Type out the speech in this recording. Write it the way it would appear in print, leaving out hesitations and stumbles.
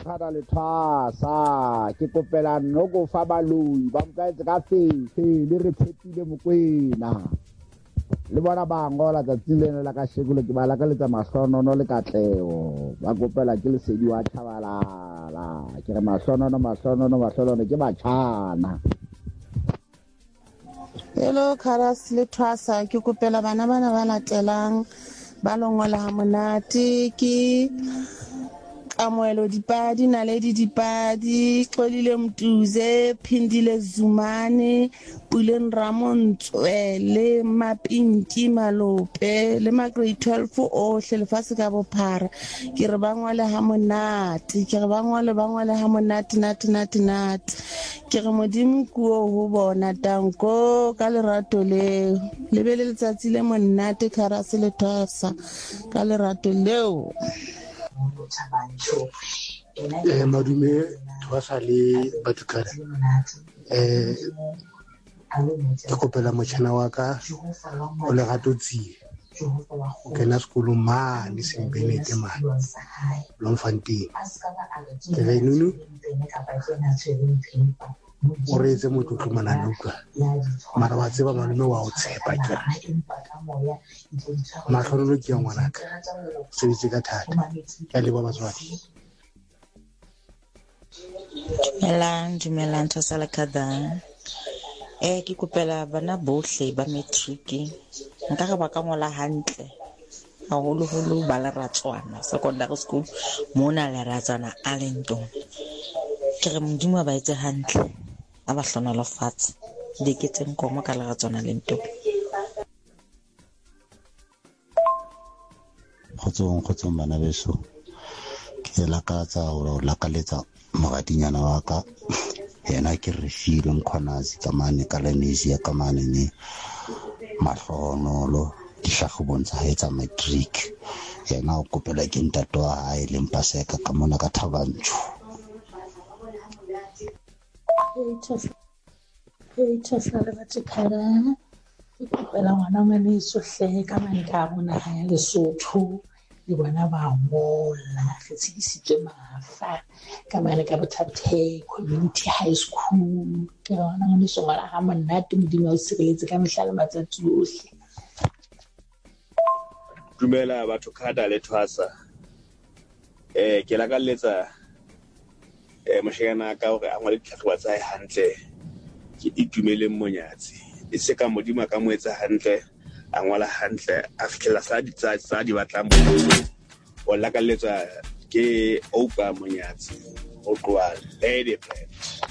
khada le thwasa ke kopela nnoko fa baloi ba mkaetse ka fefe le re phepile mokwena le bona ba ngola tsatsi leno la ka shekule ke ba la ka letsa mahlonono le katleo ba kopela ke lesedi wa Chabalala ke re mahlonono ke batjhana. Hello Kharas le thwasa ke kopela bana ba latelang ba longola ha monate ke Kamoelo Dipadi, Naledi Dipadi, Xolile Mtuze, Phindile Zumane, Pulen Ramon le Mapinki Malope le Grade 12 ohle lefatshe ka bophara ke re ba ngwale ha monate ke re ba ngwale ha monate nat ke re modimo kuo ho bona tanko ka lerato le be le letsatsi le monate Kharas le thwasa ka lerato leo. Madume thwasa le batukana ke kopela motjhana wa ka o lerato tsie o kena sekolo mane Sembenete mane Bloemfontein ke re nunu o reetse motlotlo manane utlwa mara wa tseba malome wa o tshepa ke matlhonolo ke ya ngwanaka sebetse ka thata ya leba batswadi Dumelang Thwasa le Khada ke kopela bana bohle ba matric nka re ba ka ngola hantle haholo ba Leratswana secondary school mona Leratswana Arlington ke re modimo ba etse hantle a ba hlonala fatshe diketseng komo ka Leratswana Arlington. Kgotsong bana beso ke lakatsa ho lakaletsa mogadinyana wa ka yena ke Refile Mkhwanazi ka mane ka Lenesia ka mane ne mahlonolo dihlahobong tsa hae tsa matric yena o kopela ke ntate wa hae le Mpaseka ka mona ka Thabantsho. Thwasa le batukana ke kopela ngwana ngwaneso hle ka manka mona ha ya Lesotho le bona ba ngola re tshedisitswe mafa ka mane ka Bothathe Community High School ke ngwana ngwaneso ngwana ha monate modimo o sireletse ka mehlala matsatsi ohle. Dumela batho Khada le thwasa ke la ka letsa moshanyana ka hore a ngwale ditlhahlobo tsa hae hantle ke itumeleng monyatsi e se ka modimo ka mo etsa hantle a ngwala hantle a fihlela sa di batlang o la ka letsa ke Oupa Monyatsi o tloa Lady Brand.